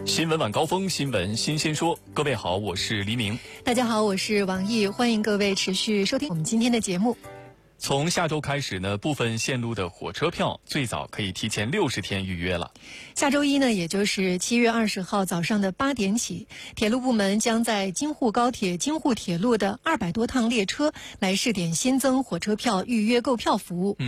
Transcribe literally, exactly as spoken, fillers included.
新闻晚高峰，新闻新鲜说。各位好，我是黎明。 大家好，我是王毅，欢迎各位持续收听我们今天的节目。 从下周开始呢，部分线路的火车票最早可以提前六十天预约了。 下周一呢，也就是七月二十号早上的八点起，铁路部门将在京沪高铁、京沪铁路的二百多趟列车来试点新增火车票预约购票服务。